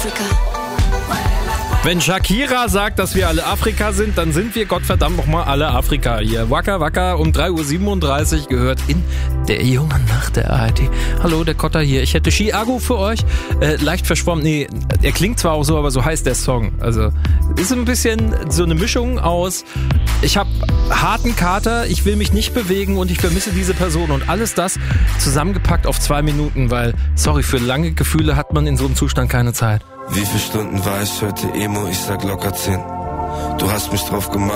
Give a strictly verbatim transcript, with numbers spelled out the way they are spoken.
Afrika. Wenn Shakira sagt, dass wir alle Afrika sind, dann sind wir Gottverdammt nochmal alle Afrika hier. Wacker, wacker, um drei Uhr siebenunddreißig gehört in der jungen Nacht der A R D. Hallo, der Kotter hier. Ich hätte Chiago für euch. Äh, leicht verschwommen. Nee, er klingt zwar auch so, aber so heißt der Song. Also, ist ein bisschen so eine Mischung aus, ich habe harten Kater, ich will mich nicht bewegen und ich vermisse diese Person. Und alles das zusammengepackt auf zwei Minuten, weil, sorry, für lange Gefühle hat man in so einem Zustand keine Zeit. Wie viele Stunden war ich heute Emo? Ich sag locker zehn. Du hast mich drauf gemacht.